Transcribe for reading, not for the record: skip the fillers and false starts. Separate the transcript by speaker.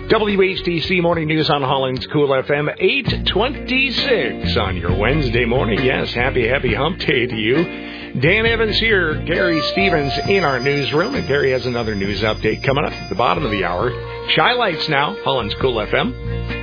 Speaker 1: WHTC Morning News on Holland's Cool FM, 8:26 on your Wednesday morning. Yes, happy hump day to you. Dan Evans here, Gary Stevens in our newsroom, and Gary has another news update coming up at the bottom of the hour. Shy Lights now, Holland's Cool FM.